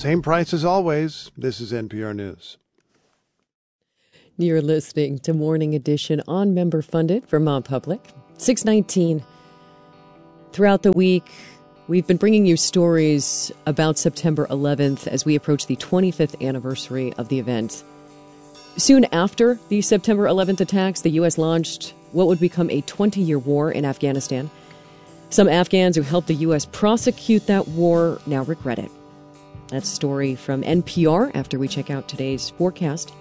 Same price as always. This is NPR News. You're listening to Morning Edition on member-funded Vermont Public, 619. Throughout the week, we've been bringing you stories about September 11th as we approach the 25th anniversary of the event. Soon after the September 11th attacks, the U.S. launched what would become a 20-year war in Afghanistan. Some Afghans who helped the U.S. prosecute that war now regret it. That's a story from NPR after we check out today's forecast.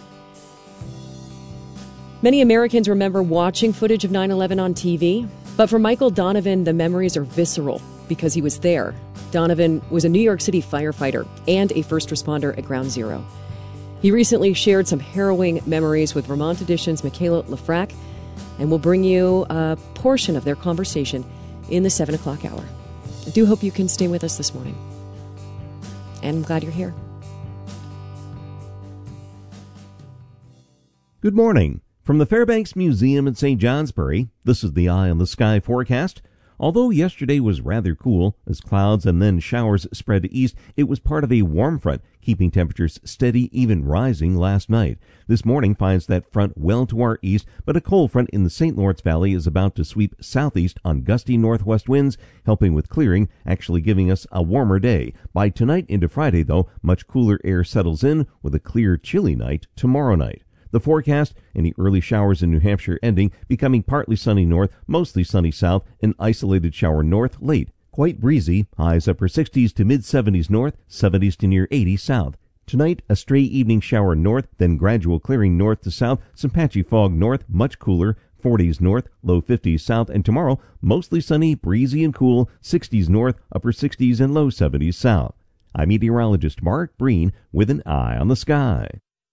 Many Americans remember watching footage of 9/11 on TV, but for Michael Donovan, the memories are visceral because he was there. Donovan was a New York City firefighter and a first responder at Ground Zero. He recently shared some harrowing memories with Vermont Edition's Michaela Lafrac, and we'll bring you a portion of their conversation in the 7 o'clock hour. I do hope you can stay with us this morning. And I'm glad you're here. Good morning. From the Fairbanks Museum in St. Johnsbury, this is the Eye on the Sky forecast. Although yesterday was rather cool, as clouds and then showers spread east, it was part of a warm front, keeping temperatures steady, even rising last night. This morning finds that front well to our east, but a cold front in the St. Lawrence Valley is about to sweep southeast on gusty northwest winds, helping with clearing, actually giving us a warmer day. By tonight into Friday, though, much cooler air settles in with a clear, chilly night tomorrow night. The forecast, any early showers in New Hampshire ending, becoming partly sunny north, mostly sunny south, an isolated shower north late. Quite breezy, highs upper 60s to mid-70s north, 70s to near 80 south. Tonight, a stray evening shower north, then gradual clearing north to south, some patchy fog north, much cooler, 40s north, low 50s south, and tomorrow, mostly sunny, breezy and cool, 60s north, upper 60s and low 70s south. I'm meteorologist Mark Breen with an Eye on the Sky.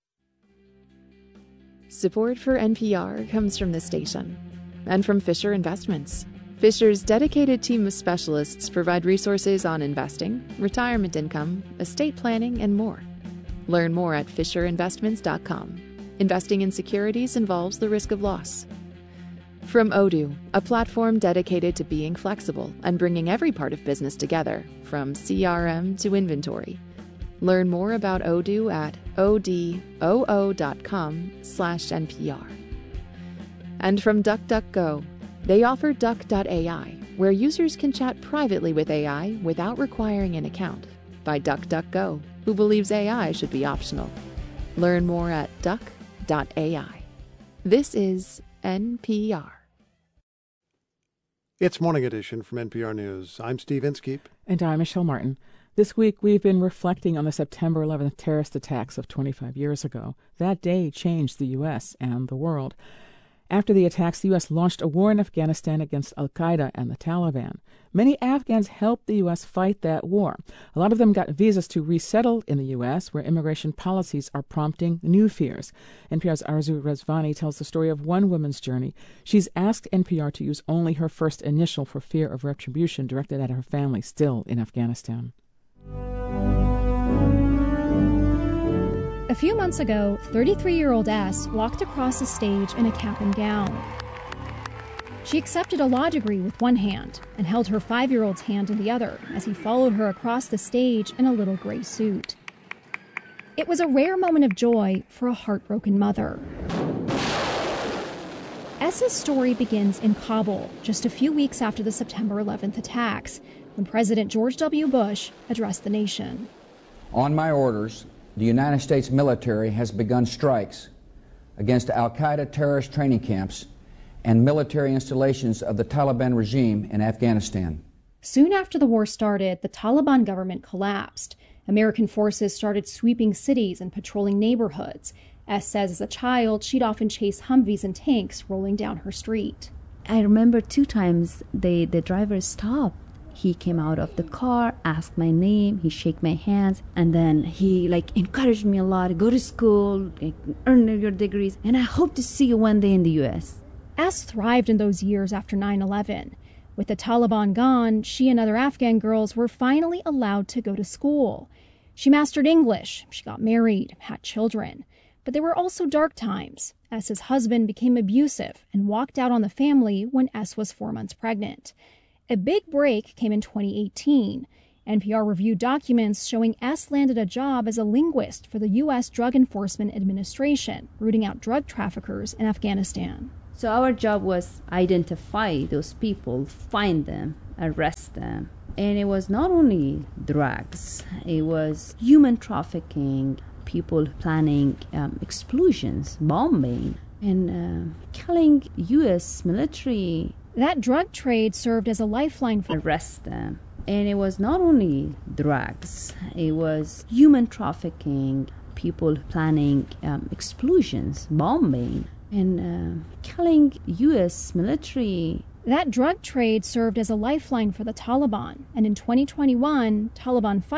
Support for NPR comes from this station and from Fisher Investments. Fisher's dedicated team of specialists provide resources on investing, retirement income, estate planning, and more. Learn more at FisherInvestments.com. Investing in securities involves the risk of loss. From Odoo, a platform dedicated to being flexible and bringing every part of business together, from CRM to inventory. Learn more about Odoo at odoo.com/NPR. And from DuckDuckGo, they offer Duck.ai, where users can chat privately with AI without requiring an account, by DuckDuckGo, who believes AI should be optional. Learn more at Duck.ai. This is NPR. It's Morning Edition from NPR News. I'm Steve Inskeep. And I'm Michelle Martin. This week, we've been reflecting on the September 11th terrorist attacks of 25 years ago. That day changed the U.S. and the world. After the attacks, the U.S. launched a war in Afghanistan against al-Qaeda and the Taliban. Many Afghans helped the U.S. fight that war. A lot of them got visas to resettle in the U.S., where immigration policies are prompting new fears. NPR's Arzu Rezvani tells the story of one woman's journey. She's asked NPR to use only her first initial for fear of retribution directed at her family still in Afghanistan. A few months ago, 33-year-old S walked across the stage in a cap and gown. She accepted a law degree with one hand and held her 5-year-old's hand in the other as he followed her across the stage in a little gray suit. It was a rare moment of joy for a heartbroken mother. S's story begins in Kabul, just a few weeks after the September 11th attacks, when President George W. Bush addressed the nation. On my orders, the United States military has begun strikes against al-Qaeda terrorist training camps and military installations of the Taliban regime in Afghanistan. Soon after the war started, the Taliban government collapsed. American forces started sweeping cities and patrolling neighborhoods. S says as a child, she'd often chase Humvees and tanks rolling down her street. I remember 2 times the driver stopped. He came out of the car, asked my name, he shook my hands, and then he encouraged me a lot, go to school, earn your degrees, and I hope to see you one day in the U.S. S thrived in those years after 9/11. With the Taliban gone, she and other Afghan girls were finally allowed to go to school. She mastered English, she got married, had children. But there were also dark times. S's husband became abusive and walked out on the family when S was 4 months pregnant. A big break came in 2018. NPR reviewed documents showing S landed a job as a linguist for the U.S. Drug Enforcement Administration, rooting out drug traffickers in Afghanistan. So our job was identify those people, find them, arrest them. And it was not only drugs, it was human trafficking, people planning explosions, bombing, and killing U.S. military. That drug trade served as a lifeline for arrest them. And it was not only drugs, it was human trafficking, people planning explosions, bombing, and killing U.S. military. That drug trade served as a lifeline for the Taliban, and in 2021, Taliban fighters